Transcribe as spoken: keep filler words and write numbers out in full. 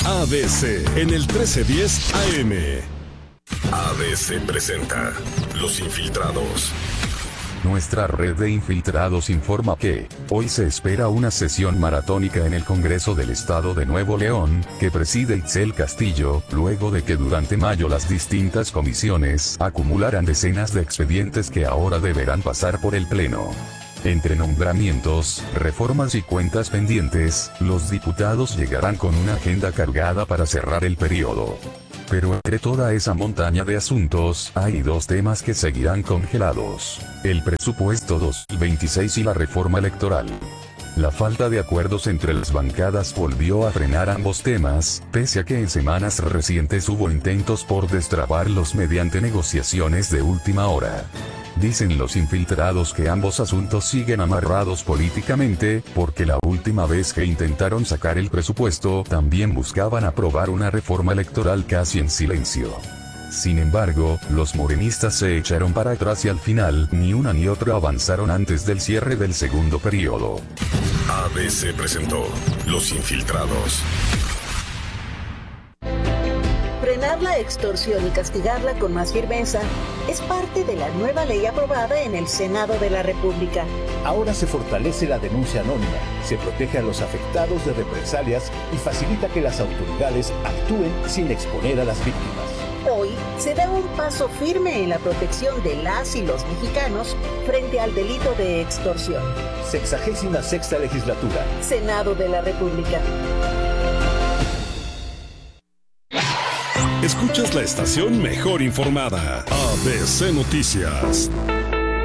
A B C en el trece diez A M. A B C presenta Los Infiltrados. Nuestra red de infiltrados informa que hoy se espera una sesión maratónica en el Congreso del Estado de Nuevo León, que preside Itzel Castillo, luego de que durante mayo las distintas comisiones acumularan decenas de expedientes que ahora deberán pasar por el Pleno. Entre nombramientos, reformas y cuentas pendientes, los diputados llegarán con una agenda cargada para cerrar el periodo. Pero entre toda esa montaña de asuntos, hay dos temas que seguirán congelados: el presupuesto dos mil veintiséis y la reforma electoral. La falta de acuerdos entre las bancadas volvió a frenar ambos temas, pese a que en semanas recientes hubo intentos por destrabarlos mediante negociaciones de última hora. Dicen los infiltrados que ambos asuntos siguen amarrados políticamente, porque la última vez que intentaron sacar el presupuesto también buscaban aprobar una reforma electoral casi en silencio. Sin embargo, los morenistas se echaron para atrás y al final, ni una ni otra avanzaron antes del cierre del segundo periodo. A B C presentó Los Infiltrados. Frenar la extorsión y castigarla con más firmeza es parte de la nueva ley aprobada en el Senado de la República. Ahora se fortalece la denuncia anónima, se protege a los afectados de represalias y facilita que las autoridades actúen sin exponer a las víctimas. Hoy se da un paso firme en la protección de las y los mexicanos frente al delito de extorsión. Sexagésima sexta legislatura. Senado de la República. Escuchas la estación mejor informada. A B C Noticias.